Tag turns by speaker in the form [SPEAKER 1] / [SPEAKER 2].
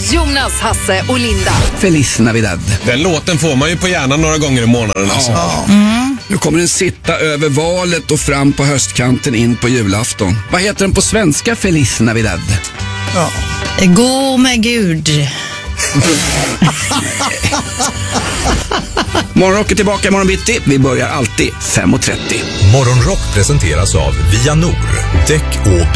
[SPEAKER 1] Jonas, Hasse och Linda.
[SPEAKER 2] Feliz Navidad.
[SPEAKER 3] Den låten får man ju på hjärnan några gånger i månaden. Alltså.
[SPEAKER 2] Nu kommer den sitta över valet och fram på höstkanten in på julafton. Vad heter den på svenska, Feliz Navidad?
[SPEAKER 4] Gå med Gud.
[SPEAKER 2] Morgonrock är tillbaka imorgon bitti. Vi börjar alltid 5:30.
[SPEAKER 5] Morgonrock presenteras av Via Nor, däck och